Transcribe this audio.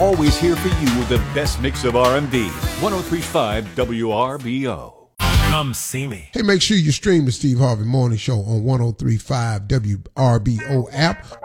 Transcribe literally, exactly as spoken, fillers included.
always here for you with the best mix of R and B. one oh three point five W R B O. Come see me. Hey, make sure you stream the Steve Harvey Morning Show on one oh three point five W R B O app